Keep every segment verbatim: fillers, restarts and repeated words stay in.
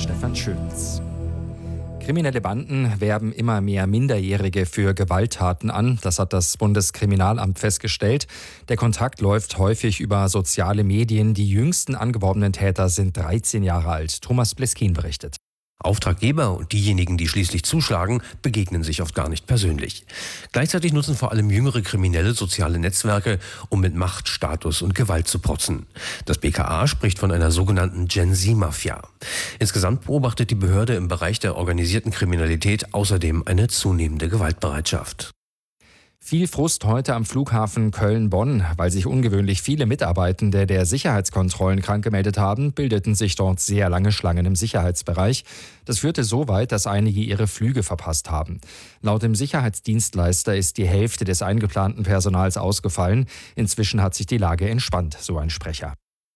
Stefan Schönz. Kriminelle Banden werben immer mehr Minderjährige für Gewalttaten an. Das hat das Bundeskriminalamt festgestellt. Der Kontakt läuft häufig über soziale Medien. Die jüngsten angeworbenen Täter sind dreizehn Jahre alt. Thomas Bleskin berichtet. Auftraggeber und diejenigen, die schließlich zuschlagen, begegnen sich oft gar nicht persönlich. Gleichzeitig nutzen vor allem jüngere Kriminelle soziale Netzwerke, um mit Macht, Status und Gewalt zu protzen. Das B K A spricht von einer sogenannten Gen-Z-Mafia. Insgesamt beobachtet die Behörde im Bereich der organisierten Kriminalität außerdem eine zunehmende Gewaltbereitschaft. Viel Frust heute am Flughafen Köln-Bonn. Weil sich ungewöhnlich viele Mitarbeitende der Sicherheitskontrollen krank gemeldet haben, bildeten sich dort sehr lange Schlangen im Sicherheitsbereich. Das führte so weit, dass einige ihre Flüge verpasst haben. Laut dem Sicherheitsdienstleister ist die Hälfte des eingeplanten Personals ausgefallen. Inzwischen hat sich die Lage entspannt, so ein Sprecher.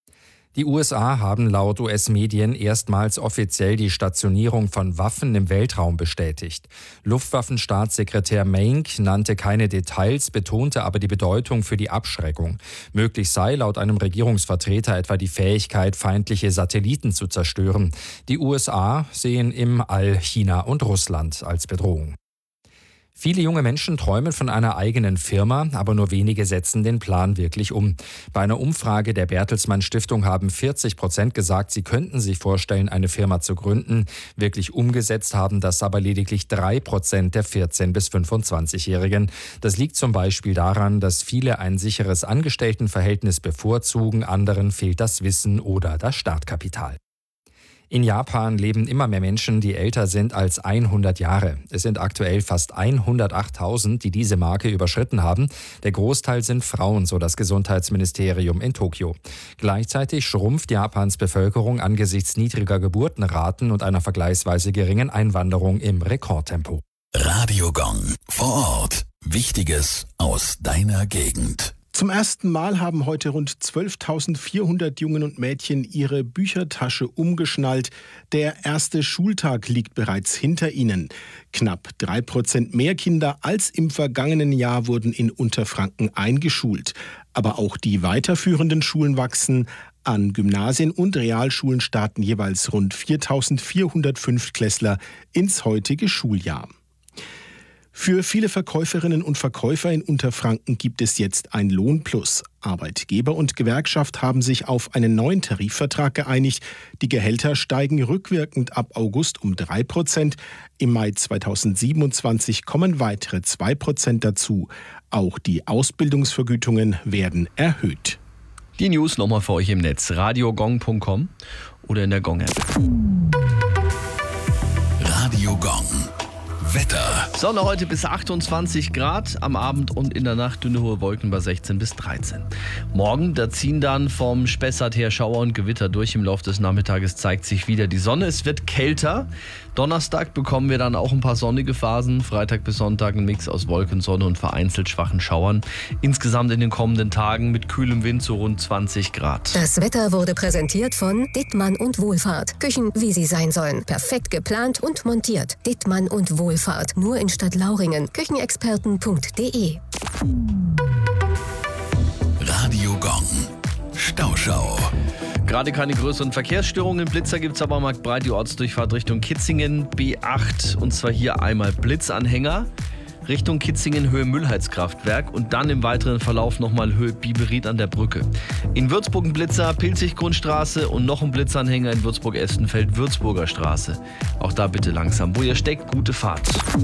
Die U S A haben laut U S-Medien erstmals offiziell die Stationierung von Waffen im Weltraum bestätigt. Luftwaffenstaatssekretär Maink nannte keine Details, betonte aber die Bedeutung für die Abschreckung. Möglich sei laut einem Regierungsvertreter etwa die Fähigkeit, feindliche Satelliten zu zerstören. Die U S A sehen im All China und Russland als Bedrohung. Viele junge Menschen träumen von einer eigenen Firma, aber nur wenige setzen den Plan wirklich um. Bei einer Umfrage der Bertelsmann Stiftung haben vierzig Prozent gesagt, sie könnten sich vorstellen, eine Firma zu gründen. Wirklich umgesetzt haben das aber lediglich drei Prozent der vierzehn- bis fünfundzwanzigjährigen. Das liegt zum Beispiel daran, dass viele ein sicheres Angestelltenverhältnis bevorzugen, anderen fehlt das Wissen oder das Startkapital. In Japan leben immer mehr Menschen, die älter sind als hundert Jahre. Es sind aktuell fast hundertachttausend, die diese Marke überschritten haben. Der Großteil sind Frauen, so das Gesundheitsministerium in Tokio. Gleichzeitig schrumpft Japans Bevölkerung angesichts niedriger Geburtenraten und einer vergleichsweise geringen Einwanderung im Rekordtempo. Radio Gong vor Ort. Wichtiges aus deiner Gegend. Zum ersten Mal haben heute rund zwölftausendvierhundert Jungen und Mädchen ihre Büchertasche umgeschnallt. Der erste Schultag liegt bereits hinter ihnen. Knapp drei Prozent mehr Kinder als im vergangenen Jahr wurden in Unterfranken eingeschult. Aber auch die weiterführenden Schulen wachsen. An Gymnasien und Realschulen starten jeweils rund viertausendvierhundert Fünftklässler ins heutige Schuljahr. Für viele Verkäuferinnen und Verkäufer in Unterfranken gibt es jetzt ein Lohnplus. Arbeitgeber und Gewerkschaft haben sich auf einen neuen Tarifvertrag geeinigt. Die Gehälter steigen rückwirkend ab August um drei Prozent. Im Mai zweitausendsiebenundzwanzig kommen weitere zwei Prozent dazu. Auch die Ausbildungsvergütungen werden erhöht. Die News nochmal für euch im Netz. radiogong punkt com oder in der Gong-App. Radio Gong. Wetter. Sonne heute bis achtundzwanzig Grad, am Abend und in der Nacht dünne hohe Wolken bei sechzehn bis dreizehn. Morgen, da ziehen dann vom Spessart her Schauer und Gewitter durch. Im Laufe des Nachmittages zeigt sich wieder die Sonne. Es wird kälter. Donnerstag bekommen wir dann auch ein paar sonnige Phasen. Freitag bis Sonntag ein Mix aus Wolken, Sonne und vereinzelt schwachen Schauern. Insgesamt in den kommenden Tagen mit kühlem Wind so rund zwanzig Grad. Das Wetter wurde präsentiert von Dittmann und Wohlfahrt. Küchen, wie sie sein sollen. Perfekt geplant und montiert. Dittmann und Wohlfahrt. Nur in Stadtlauringen. Küchenexperten punkt de. Radio Gong. Stauschau. Gerade keine größeren Verkehrsstörungen. Blitzer gibt es aber marktbreit die Ortsdurchfahrt Richtung Kitzingen. B acht und zwar hier einmal Blitzanhänger. Richtung Kitzingen Höhe Müllheizkraftwerk und dann im weiteren Verlauf nochmal Höhe Biberried an der Brücke. In Würzburg ein Blitzer, Pilzig-Grundstraße und noch ein Blitzanhänger in Würzburg-Estenfeld, Würzburger Straße. Auch da bitte langsam. Wo ihr steckt, gute Fahrt.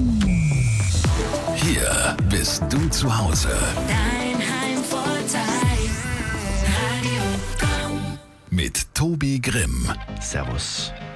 Hier bist du zu Hause. Dein Heimvorteil. Radio Gong. Mit Tobi Grimm. Servus.